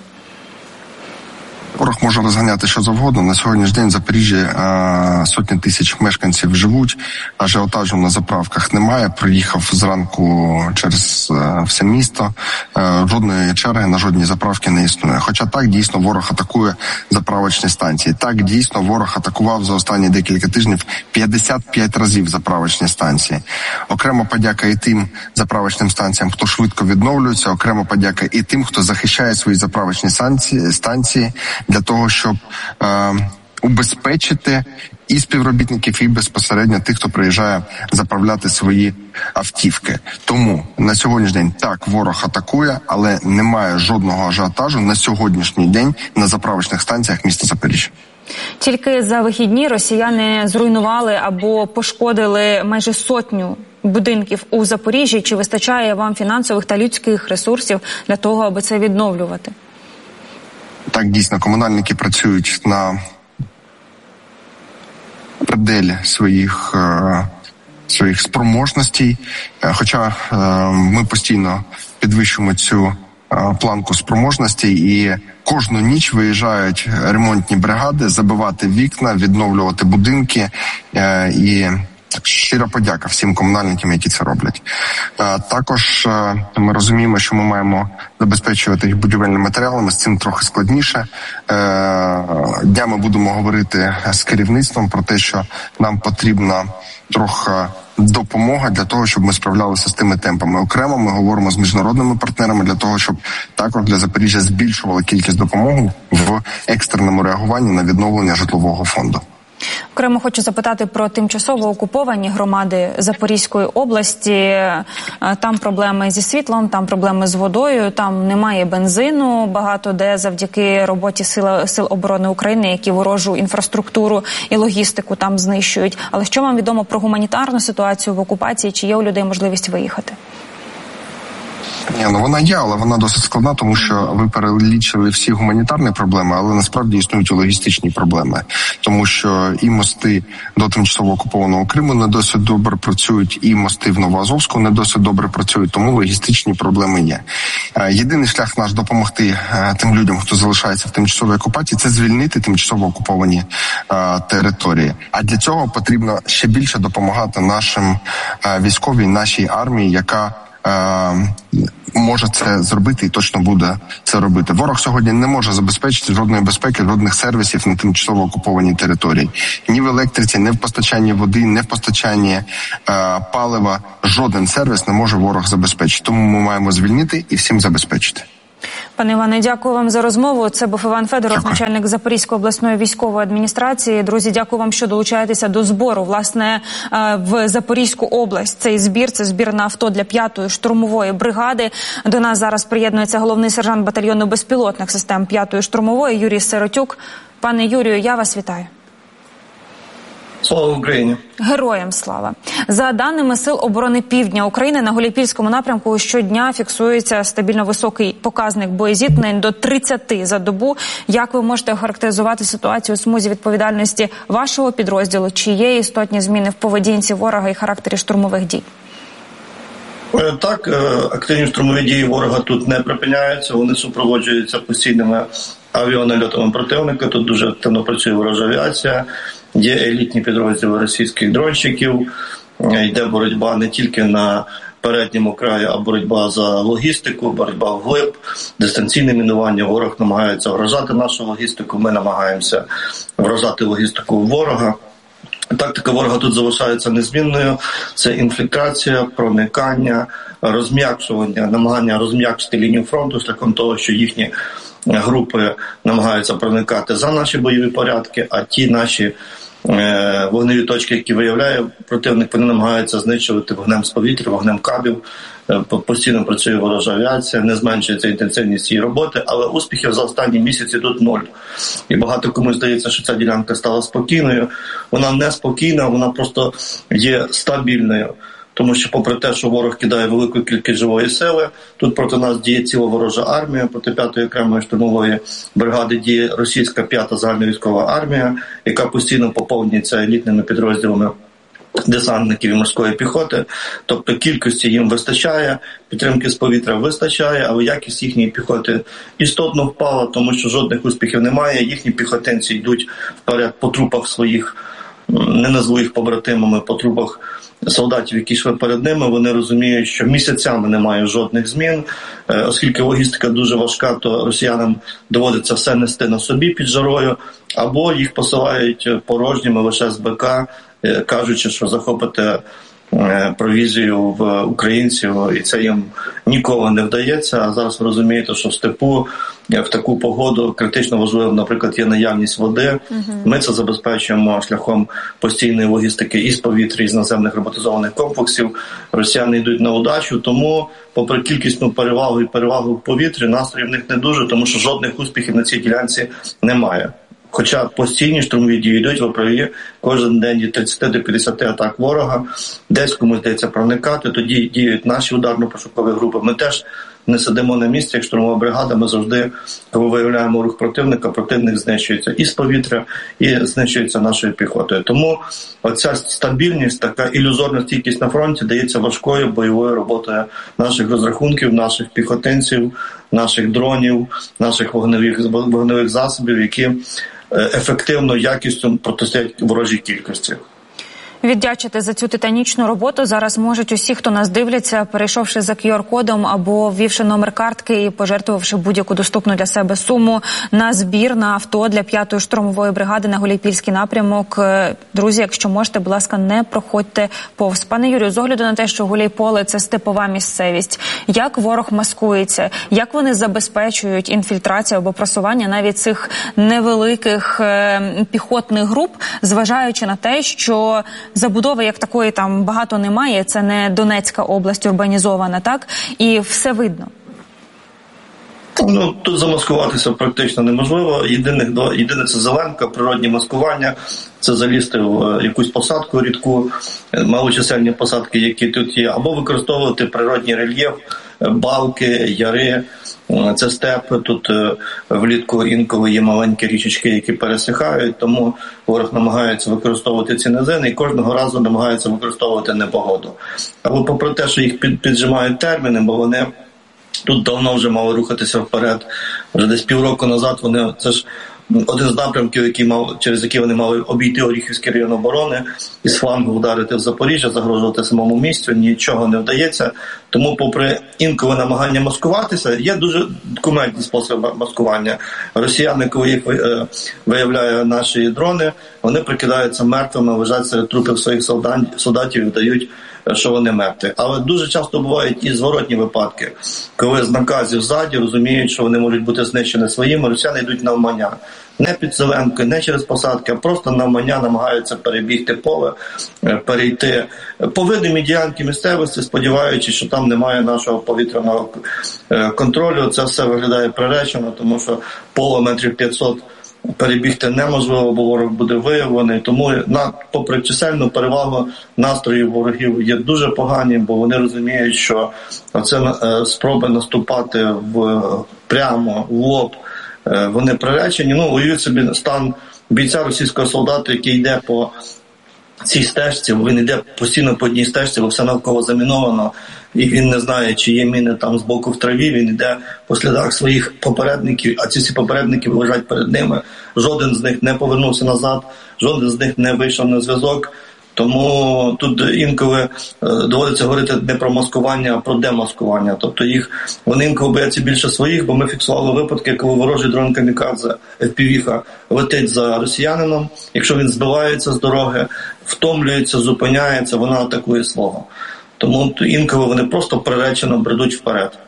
Ворог може розганяти що завгодно. На сьогоднішній день в Запоріжжі а, сотні тисяч мешканців живуть, ажіотажу на заправках немає. Приїхав зранку через а, все місто. А, жодної черги на жодній заправці не існує. Хоча так, дійсно, ворог атакує заправочні станції. Так, дійсно, ворог атакував за останні декілька тижнів п'ятдесят п'ять разів заправочні станції. Окрема подяка і тим заправочним станціям, хто швидко відновлюється. Окрема подяка і тим, хто захищає свої заправочні станції, станції для того, щоб е, убезпечити і співробітників, і безпосередньо тих, хто приїжджає заправляти свої автівки. Тому на сьогоднішній день так, ворог атакує, але немає жодного ажіотажу на сьогоднішній день на заправочних станціях міста Запоріжжя. Тільки за вихідні росіяни зруйнували або пошкодили майже сотню будинків у Запоріжжі. Чи вистачає вам фінансових та людських ресурсів для того, аби це відновлювати? Так, дійсно, комунальники працюють на пределі своїх, е, своїх спроможностей, е, хоча е, ми постійно підвищуємо цю е, планку спроможностей і кожну ніч виїжджають ремонтні бригади забивати вікна, відновлювати будинки е, і так, щира подяка всім комунальникам, які це роблять. Також ми розуміємо, що ми маємо забезпечувати їх будівельними матеріалами, з цим трохи складніше. Днями будемо говорити з керівництвом про те, що нам потрібна трохи допомога для того, щоб ми справлялися з тими темпами. Окремо ми говоримо з міжнародними партнерами для того, щоб також для Запоріжжя збільшували кількість допомоги в екстреному реагуванні на відновлення житлового фонду. Окремо хочу запитати про тимчасово окуповані громади Запорізької області. Там проблеми зі світлом, там проблеми з водою, там немає бензину, багато де завдяки роботі сил, сил оборони України, які ворожу інфраструктуру і логістику там знищують. Але що вам відомо про гуманітарну ситуацію в окупації? Чи є у людей можливість виїхати? Ні, ну вона є, але вона досить складна, тому що ви перелічили всі гуманітарні проблеми, але насправді існують і логістичні проблеми. Тому що і мости до тимчасово окупованого Криму не досить добре працюють, і мости в Новоазовську не досить добре працюють, тому логістичні проблеми є. Єдиний шлях наш допомогти тим людям, хто залишається в тимчасовій окупації, це звільнити тимчасово окуповані території. А для цього потрібно ще більше допомагати нашим військовій, нашій армії, яка може це зробити і точно буде це робити. Ворог сьогодні не може забезпечити жодної безпеки, жодних сервісів на тимчасово окупованій території. Ні в електриці, ні в постачанні води, ні в постачанні е, палива. Жоден сервіс не може ворог забезпечити. Тому ми маємо звільнити і всім забезпечити. Пане Іване, дякую вам за розмову. Це був Іван Федоров, дякую. Начальник Запорізької обласної військової адміністрації. Друзі, дякую вам, що долучаєтеся до збору. Власне, в Запорізьку область цей збір, це збір на авто для п'ятої штурмової бригади. До нас зараз приєднується головний сержант батальйону безпілотних систем п'ятої штурмової Юрій Сиротюк. Пане Юрію, я вас вітаю. Слава Україні! Героям слава! За даними Сил оборони Півдня України, на Гуляйпільському напрямку щодня фіксується стабільно високий показник боєзіткнень до тридцяти за добу. Як ви можете охарактеризувати ситуацію у смузі відповідальності вашого підрозділу? Чи є істотні зміни в поведінці ворога і характері штурмових дій? Так, активні штурмові дії ворога тут не припиняються, вони супроводжуються постійними авіанальотами противника, тут дуже активно працює ворожа авіація. Є елітні підрозділи російських дронщиків, йде боротьба не тільки на передньому краї, а боротьба за логістику, боротьба вглиб, дистанційне мінування. Ворог намагається вражати нашу логістику, ми намагаємося вражати логістику ворога. Тактика ворога тут залишається незмінною. Це інфільтрація, проникання, розм'якшування, намагання розм'якшити лінію фронту шляхом того, що їхні групи намагаються проникати за наші бойові порядки, а ті наші е, вогневі точки, які виявляє противник, вони намагаються знищувати вогнем з повітря, вогнем кабів. Е, постійно працює ворожа авіація, не зменшується інтенсивність її роботи, але успіхів за останні місяці тут нуль. І багато кому здається, що ця ділянка стала спокійною. Вона не спокійна, вона просто є стабільною. Тому що попри те, що ворог кидає велику кількість живої сили, тут проти нас діє ціла ворожа армія, проти п'ятої окремої штурмової бригади діє російська п'ята загальновійськова армія, яка постійно поповнюється елітними підрозділами десантників і морської піхоти. Тобто кількості їм вистачає, підтримки з повітря вистачає, але якість їхньої піхоти істотно впала, тому що жодних успіхів немає. Їхні піхотинці йдуть вперед по трупах своїх, не назву їх побратимами, по трупах солдатів, які йшли перед ними. Вони розуміють, що місяцями немає жодних змін. Оскільки логістика дуже важка, то росіянам доводиться все нести на собі під жарою, або їх посилають порожніми лише з БК, кажучи, що захопите провізію в українців, і це їм ніколи не вдається. А зараз ви розумієте, що в степу в таку погоду критично важливо, наприклад, є наявність води. Uh-huh. Ми це забезпечуємо шляхом постійної логістики із повітря, із наземних роботизованих комплексів. Росіяни йдуть на удачу, тому попри кількісну перевагу і перевагу в повітрі, настрій в них не дуже, тому що жодних успіхів на цій ділянці немає. Хоча постійні штурмові дії йдуть, ви праві, кожен день від тридцяти до п'ятдесяти атак ворога, десь комусь здається проникати, тоді діють наші ударно-пошукові групи. Ми теж не сидимо на місці, як штурмова бригада, ми завжди, коли виявляємо рух противника, противник знищується і з повітря, і знищується нашою піхотою. Тому оця стабільність, така ілюзорна стійкість на фронті дається важкою бойовою роботою наших розрахунків, наших піхотинців, наших дронів, наших вогневих, вогневих засобів, які ефективно, якістю протистоять ворожій кількості. віддячити за цю титанічну роботу. Зараз можуть усі, хто нас дивляться, перейшовши за кю ар-кодом або ввівши номер картки і пожертвувавши будь-яку доступну для себе суму на збір на авто для п'ятої штурмової бригади на Гуляйпільський напрямок. Друзі, якщо можете, будь ласка, не проходьте повз. Пане Юрію, з огляду на те, що Гуляйполе – це степова місцевість, як ворог маскується, як вони забезпечують інфільтрацію або просування навіть цих невеликих е, піхотних груп, зважаючи на те, що забудови як такої там багато немає, це не Донецька область урбанізована, так? І все видно. Ну, тут замаскуватися практично неможливо. Єдине, єдине це зеленка, природні маскування, це залізти в якусь посадку рідку, малочисельні посадки, які тут є, або використовувати природній рельєф, балки, яри, це степ. Тут влітку інколи є маленькі річечки, які пересихають, тому ворог намагається використовувати ці низини і кожного разу намагається використовувати непогоду. Але попри те, що їх піджимають терміни, бо вони тут давно вже мали рухатися вперед. Вже десь півроку назад вони, це ж один з напрямків, який мав, через який вони мали обійти Оріхівський район оборони і з флангу вдарити в Запоріжжя, загрожувати самому місту, нічого не вдається. Тому, попри інколи намагання маскуватися, є дуже кумедні способи маскування. Росіяни, коли їх виявляють наші дрони, вони прикидаються мертвими, лежать серед трупів своїх солдатів і вдають, що вони мертві. Але дуже часто бувають і зворотні випадки, коли з наказів ззаді розуміють, що вони можуть бути знищені своїми, росіяни йдуть навмання. Не під зеленки, не через посадки, а просто навмання намагаються перебігти поле, перейти по видимій ділянці місцевості, сподіваючись, що там немає нашого повітряного контролю. Це все виглядає приречено, тому що поле метрів п'ятсот перебігти неможливо, бо ворог буде виявлений. Тому, на, попри чисельну перевагу, настрої ворогів є дуже погані, бо вони розуміють, що це е, спроби наступати в, прямо в лоб, е, вони приречені. Ну, уявіть собі стан бійця російського солдата, який йде по цій стежці, він йде постійно по одній стежці, бо все навколо заміновано, і він не знає, чи є міни там з боку в траві, він йде по слідах своїх попередників, а ці всі попередники лежать перед ними. Жоден з них не повернувся назад, жоден з них не вийшов на зв'язок. Тому тут інколи е, доводиться говорити не про маскування, а про демаскування. Тобто їх, вони інколи бояться більше своїх, бо ми фіксували випадки, коли ворожий дрон камікадзе еф пі ві-ха летить за росіянином. Якщо він збивається з дороги, втомлюється, зупиняється, вона атакує свого. Тому інколи вони просто приречено бредуть вперед.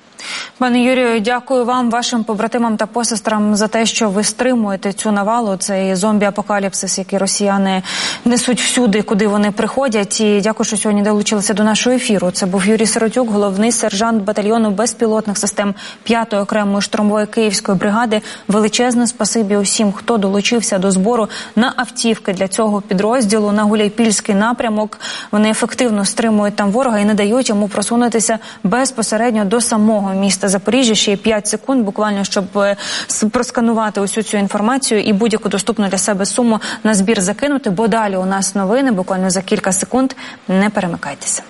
Пане Юрію, дякую вам, вашим побратимам та посестрам за те, що ви стримуєте цю навалу, цей зомбі-апокаліпсис, який росіяни несуть всюди, куди вони приходять. І дякую, що сьогодні долучилися до нашого ефіру. Це був Юрій Сиротюк, головний сержант батальйону безпілотних систем п'ятої окремої штурмової Київської бригади. Величезне спасибі усім, хто долучився до збору на автівки для цього підрозділу на Гуляйпільський напрямок. Вони ефективно стримують там ворога і не дають йому просунутися безпосередньо до самого міста Запоріжжя. Ще є п'ять секунд буквально, щоб просканувати усю цю інформацію і будь-яку доступну для себе суму на збір закинути, бо далі у нас новини, буквально за кілька секунд. Не перемикайтеся.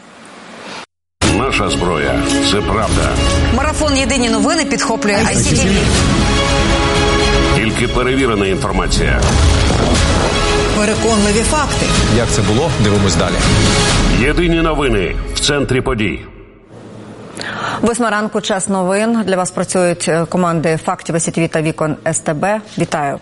Наша зброя – це правда. Марафон «Єдині новини» підхоплює ай сі ті ві. Тільки перевірена інформація. Переконливі факти. Як це було? Дивимось далі. Єдині новини в центрі подій. Восьма ранку, час новин. Для вас працюють команди «Фактів», ай сі ті ві та «Вікон» ес те бе. Вітаю.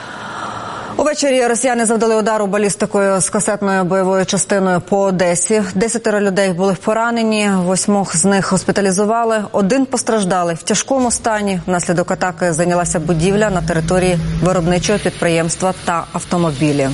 Увечері росіяни завдали удару балістикою з касетною бойовою частиною по Одесі. Десятеро людей були поранені, восьмох з них госпіталізували. Один постраждалий в тяжкому стані. Внаслідок атаки зайнялася будівля на території виробничого підприємства та автомобілі.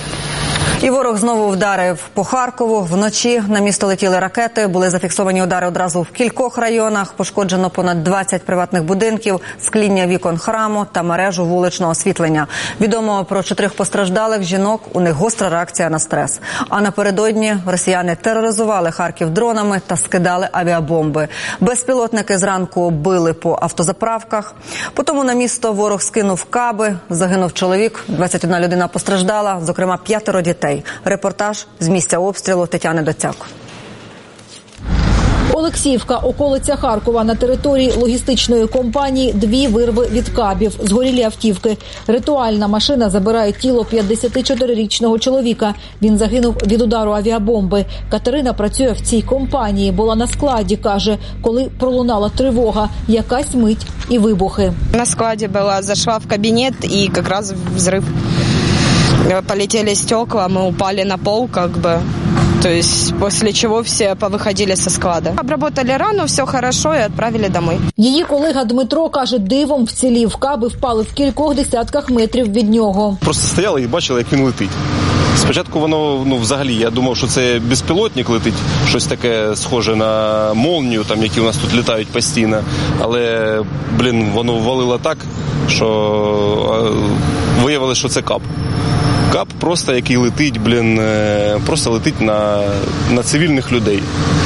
І ворог знову вдарив по Харкову. Вночі на місто летіли ракети, були зафіксовані удари одразу в кількох районах. Пошкоджено понад двадцять приватних будинків, скління вікон храму та мережу вуличного освітлення. Відомо про чотирьох постраждалих жінок, у них гостра реакція на стрес. А напередодні росіяни тероризували Харків дронами та скидали авіабомби. Безпілотники зранку били по автозаправках. Потім на місто ворог скинув каби, загинув чоловік, двадцять одна людина постраждала, зокрема п'ятеро дітей. Репортаж з місця обстрілу Тетяни Доцяк. Олексіївка, околиця Харкова. На території логістичної компанії дві вирви від кабів, згорілі автівки. Ритуальна машина забирає тіло п'ятдесятичотирирічного чоловіка. Він загинув від удару авіабомби. Катерина працює в цій компанії, була на складі, каже, коли пролунала тривога, якась мить і вибухи. На складі була, зайшла в кабінет і якраз взрив. Полетели стекла, мы упали на пол, как бы. То есть после чего все повыходили со склада. Обработали рану, все хорошо и отправили домой. Її колега Дмитро каже, дивом вцілів. Каби впали в кількох десятках метрів від нього. Просто стояли і бачили, як він летить. Спочатку воно, ну, взагалі, я думав, що це безпілотник летить, щось таке схоже на молнію, там, які у нас тут літають постійно. Але, блін, воно ввалило так, що виявилося, що це кап. Кап просто, який летить, блін, просто летить на, на цивільних людей.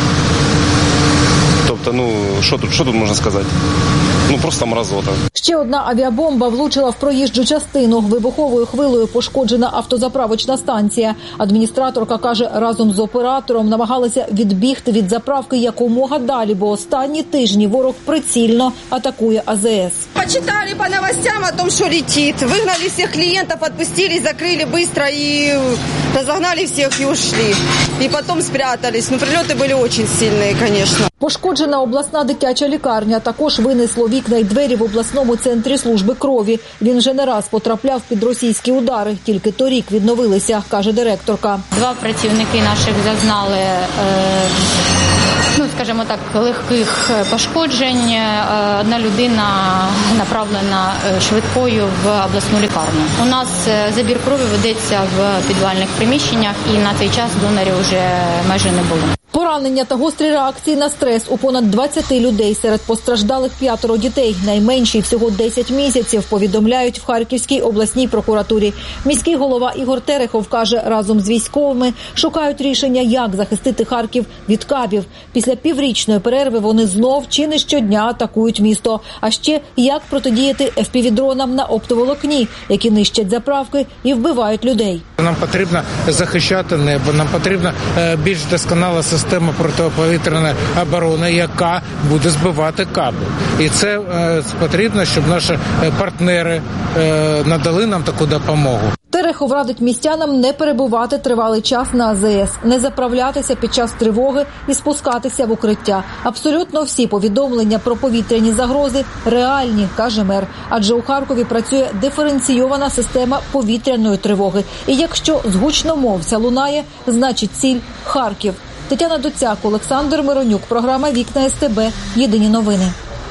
Тобто, ну, що тут, що тут можна сказати? Ну, просто мразота. Ще одна авіабомба влучила в проїжджу частину. Вибуховою хвилею пошкоджена автозаправочна станція. Адміністраторка каже, разом з оператором намагалися відбігти від заправки якомога далі, бо останні тижні ворог прицільно атакує А З С. Почитали по новостям о том, что летит. Выгнали всех клиентов, отпустили, закрыли быстро и разогнали всех и ушли. И потом спрятались. Но прилеты были очень сильные, конечно. Пошкоджена обласна дитяча лікарня. Також винесло вікна й двері в обласному центрі служби крові. Він вже не раз потрапляв під російські удари. Тільки торік відновилися, каже директорка. Два працівники наших зазнали, ну, скажімо так, легких пошкоджень. Одна людина направлена швидкою в обласну лікарню. У нас забір крові ведеться в підвальних приміщеннях, і на цей час донорів вже майже не було. Поранення та гострі реакції на стрес у понад двадцяти людей. Серед постраждалих п'ятеро дітей. Найменший всього десять місяців, повідомляють в Харківській обласній прокуратурі. Міський голова Ігор Терехов каже, разом з військовими шукають рішення, як захистити Харків від кабів. Після піврічної перерви вони знов чи не щодня атакують місто. А ще як протидіяти еф пі ві-дронам на оптоволокні, які нищать заправки і вбивають людей. Нам потрібно захищати небо, нам потрібна більш досконала система. Система протиповітряної оборони, яка буде збивати каби. І це е, потрібно, щоб наші партнери е, надали нам таку допомогу. Терехов радить містянам не перебувати тривалий час на А З С, не заправлятися під час тривоги і спускатися в укриття. Абсолютно всі повідомлення про повітряні загрози реальні, каже мер. Адже у Харкові працює диференційована система повітряної тривоги. І якщо з гучномовця лунає, значить ціль – Харків. Тетяна Доцяк, Олександр Миронюк. Програма «Вікна С Т Б». Єдині новини.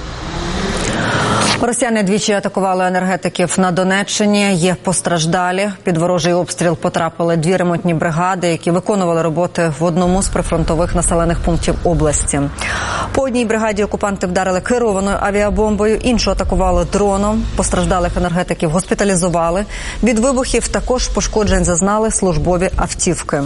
Росіяни двічі атакували енергетиків на Донеччині. Є постраждалі. Під ворожий обстріл потрапили дві ремонтні бригади, які виконували роботи в одному з прифронтових населених пунктів області. По одній бригаді окупанти вдарили керованою авіабомбою, іншу атакували дроном. Постраждалих енергетиків госпіталізували. Від вибухів також пошкоджень зазнали службові автівки.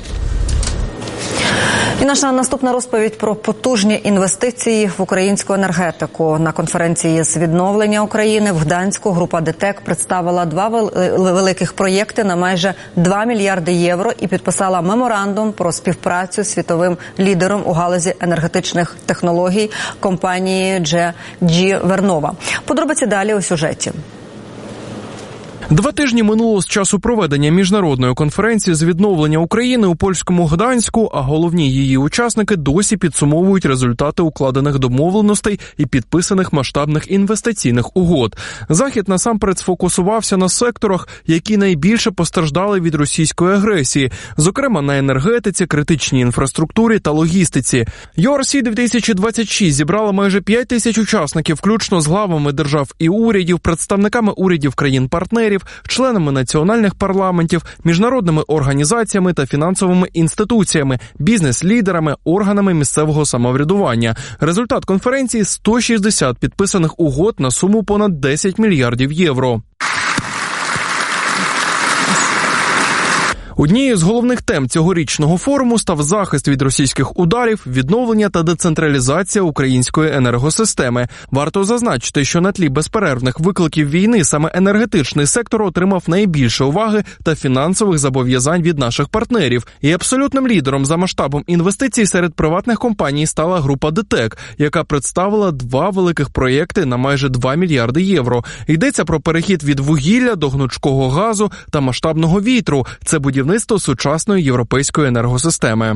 І наша наступна розповідь про потужні інвестиції в українську енергетику. На конференції з відновлення України в Гданську група ДТЕК представила два великих проєкти на майже два мільярди євро і підписала меморандум про співпрацю з світовим лідером у галузі енергетичних технологій компанії джі джі Vernova. Подробиці далі у сюжеті. Два тижні минуло з часу проведення міжнародної конференції з відновлення України у польському Гданську, а головні її учасники досі підсумовують результати укладених домовленостей і підписаних масштабних інвестиційних угод. Захід насамперед сфокусувався на секторах, які найбільше постраждали від російської агресії, зокрема на енергетиці, критичній інфраструктурі та логістиці. ю ар сі дві тисячі двадцять шість зібрала майже п'ять тисяч учасників, включно з главами держав і урядів, представниками урядів країн-партнерів, членами національних парламентів, міжнародними організаціями та фінансовими інституціями, бізнес-лідерами, органами місцевого самоврядування. Результат конференції – сто шістдесят підписаних угод на суму понад десять мільярдів євро. Однією з головних тем цьогорічного форуму став захист від російських ударів, відновлення та децентралізація української енергосистеми. Варто зазначити, що на тлі безперервних викликів війни саме енергетичний сектор отримав найбільше уваги та фінансових зобов'язань від наших партнерів. І абсолютним лідером за масштабом інвестицій серед приватних компаній стала група ДТЕК, яка представила два великих проєкти на майже два мільярди євро. Йдеться про перехід від вугілля до гнучкого газу та масштабного вітру. Це будівництво сучасної європейської енергосистеми.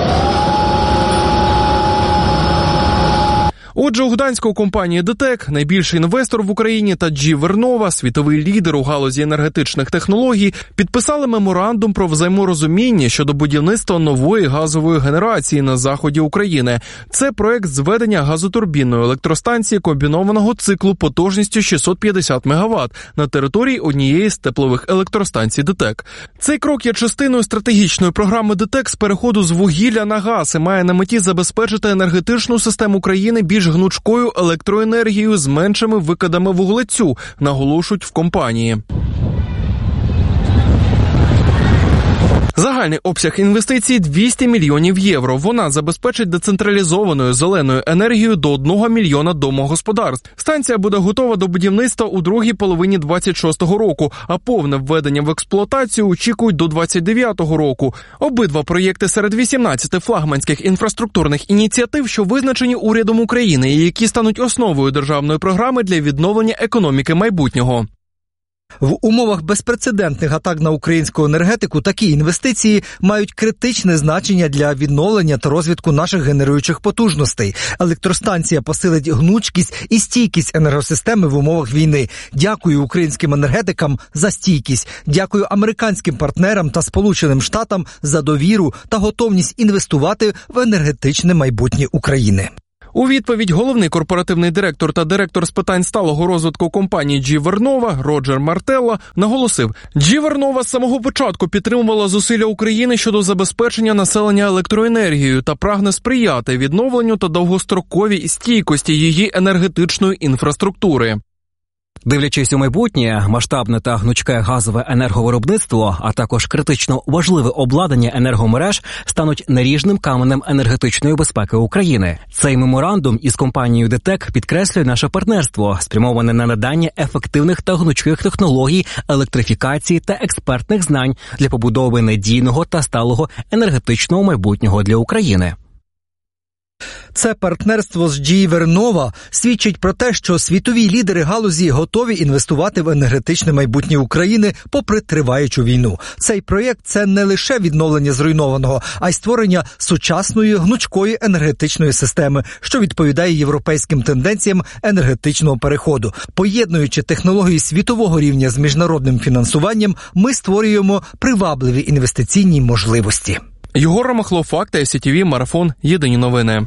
Отже, у гданської компанії ДТЕК, найбільший інвестор в Україні, та джі Вернова, світовий лідер у галузі енергетичних технологій, підписали меморандум про взаєморозуміння щодо будівництва нової газової генерації на заході України. Це проект зведення газотурбінної електростанції комбінованого циклу потужністю шістсот п'ятдесят мегаватт на території однієї з теплових електростанцій ДТЕК. Цей крок є частиною стратегічної програми ДТЕК з переходу з вугілля на газ і має на меті забезпечити енергетичну систему країни більш гнучкою електроенергією з меншими викидами вуглецю, наголошують в компанії. Загальний обсяг інвестицій – двісті мільйонів євро. Вона забезпечить децентралізованою зеленою енергією до одного мільйона домогосподарств. Станція буде готова до будівництва у другій половині двадцять шостого року, а повне введення в експлуатацію очікують до двадцять дев'ятого року. Обидва проєкти серед вісімнадцяти флагманських інфраструктурних ініціатив, що визначені урядом України і які стануть основою державної програми для відновлення економіки майбутнього. В умовах безпрецедентних атак на українську енергетику такі інвестиції мають критичне значення для відновлення та розвитку наших генеруючих потужностей. Електростанція посилить гнучкість і стійкість енергосистеми в умовах війни. Дякую українським енергетикам за стійкість. Дякую американським партнерам та Сполученим Штатам за довіру та готовність інвестувати в енергетичне майбутнє України. У відповідь головний корпоративний директор та директор з питань сталого розвитку компанії джі Вернова Роджер Мартелло наголосив, джі Вернова з самого початку підтримувала зусилля України щодо забезпечення населення електроенергією та прагне сприяти відновленню та довгостроковій стійкості її енергетичної інфраструктури. Дивлячись у майбутнє, масштабне та гнучке газове енерговиробництво, а також критично важливе обладнання енергомереж стануть наріжним каменем енергетичної безпеки України. Цей меморандум із компанією ДТЕК підкреслює наше партнерство, спрямоване на надання ефективних та гнучких технологій, електрифікації та експертних знань для побудови надійного та сталого енергетичного майбутнього для України. Це партнерство з джі Вернова свідчить про те, що світові лідери галузі готові інвестувати в енергетичне майбутнє України попри триваючу війну. Цей проєкт – це не лише відновлення зруйнованого, а й створення сучасної гнучкої енергетичної системи, що відповідає європейським тенденціям енергетичного переходу. Поєднуючи технології світового рівня з міжнародним фінансуванням, ми створюємо привабливі інвестиційні можливості. Єгор Ромахлов, Факти, ай сі ті ві, Марафон, Єдині новини.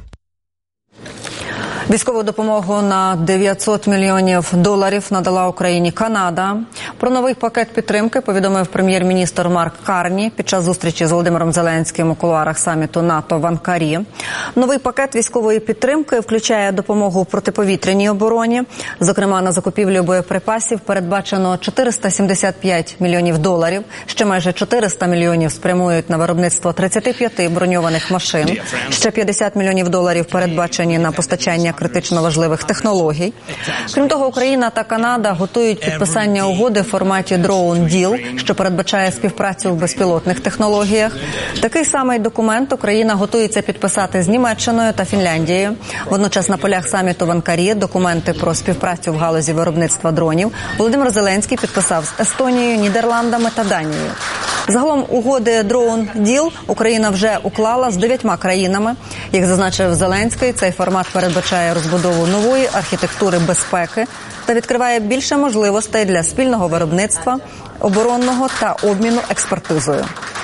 Військову допомогу на дев'ятсот мільйонів доларів надала Україні Канада. Про новий пакет підтримки повідомив прем'єр-міністр Марк Карні під час зустрічі з Володимиром Зеленським у кулуарах саміту НАТО в Анкарі. Новий пакет військової підтримки включає допомогу в протиповітряній обороні. Зокрема, на закупівлю боєприпасів передбачено чотириста сімдесят п'ять мільйонів доларів. Ще майже чотириста мільйонів спрямують на виробництво тридцяти п'яти броньованих машин. Ще п'ятдесят мільйонів доларів передбачені на постачання критично важливих технологій. Крім того, Україна та Канада готують підписання угоди в форматі Drone Deal, що передбачає співпрацю в безпілотних технологіях. Такий самий документ Україна готується підписати з Німеччиною та Фінляндією. Водночас на полях саміту в Анкарі документи про співпрацю в галузі виробництва дронів Володимир Зеленський підписав з Естонією, Нідерландами та Данією. Загалом угоди Drone Deal Україна вже уклала з дев'ятьма країнами. Як зазначив Зеленський, цей формат передбачає розбудову нової архітектури безпеки та відкриває більше можливостей для спільного виробництва, оборонного та обміну експертизою.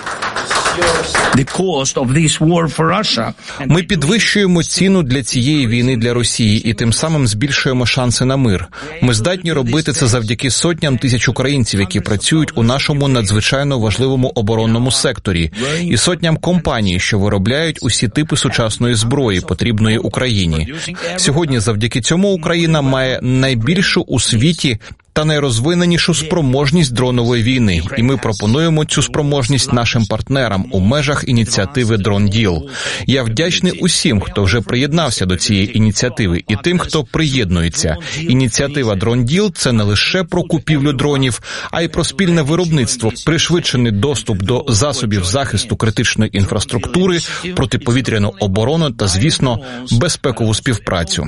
Ми підвищуємо ціну для цієї війни для Росії і тим самим збільшуємо шанси на мир. Ми здатні робити це завдяки сотням тисяч українців, які працюють у нашому надзвичайно важливому оборонному секторі, і сотням компаній, що виробляють усі типи сучасної зброї, потрібної Україні. Сьогодні завдяки цьому Україна має найбільшу у світі та найрозвиненішу спроможність дронової війни. І ми пропонуємо цю спроможність нашим партнерам у межах ініціативи «Дрон Діл». Я вдячний усім, хто вже приєднався до цієї ініціативи, і тим, хто приєднується. Ініціатива «Дрон Діл» – це не лише про купівлю дронів, а й про спільне виробництво, пришвидшений доступ до засобів захисту критичної інфраструктури, протиповітряну оборону та, звісно, безпекову співпрацю.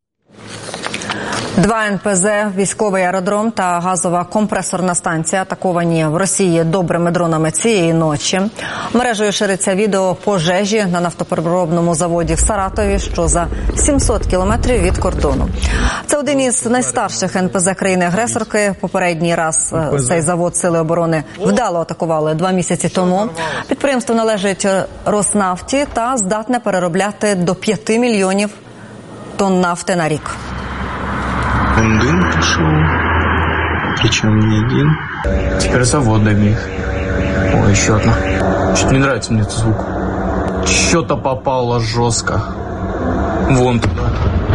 Два ен пе зе, військовий аеродром та газова компресорна станція атаковані в Росії добрими дронами цієї ночі. Мережею шириться відео пожежі на нафтопереробному заводі в Саратові, що за сімсот кілометрів від кордону. Це один із найстарших ен пе зе країни-агресорки. Попередній раз цей завод Сили оборони вдало атакували два місяці тому. Підприємство належить Роснафті та здатне переробляти до п'яти мільйонів тонн нафти на рік. Он дым пошел, причем не один. Теперь заводами. О, еще одна. Что-то не нравится мне этот звук. Что-то попало жестко. Вон туда.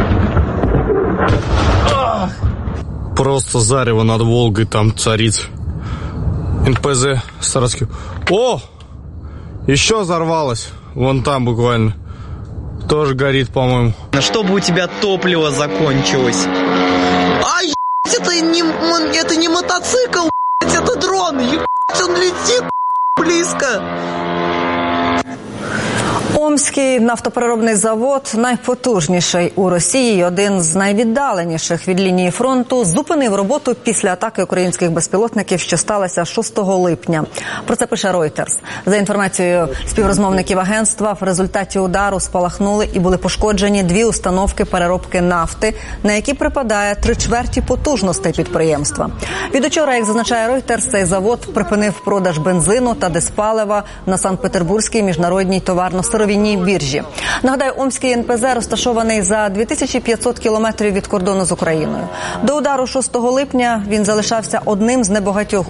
Просто зарево над Волгой там царит. эн пэ зэ Саратовский. О! Еще взорвалось. Вон там буквально. Тоже горит, по-моему. Чтобы у тебя топливо закончилось. Ай, это не, это не мотоцикл, это дрон, он летит близко. Омський нафтопереробний завод, найпотужніший у Росії, один з найвіддаленіших від лінії фронту, зупинив роботу після атаки українських безпілотників, що сталася шостого липня. Про це пише Reuters. За інформацією співрозмовників агентства, в результаті удару спалахнули і були пошкоджені дві установки переробки нафти, на які припадає три чверті потужностей підприємства. Від учора, як зазначає Reuters, цей завод припинив продаж бензину та диспалива на Санкт-Петербурзькій міжнародній товарно-сировинній біржі. Нагадаю, Омський ен пе зе розташований за дві тисячі п'ятсот кілометрів від кордону з Україною. До удару шостого липня він залишався одним з небагатьох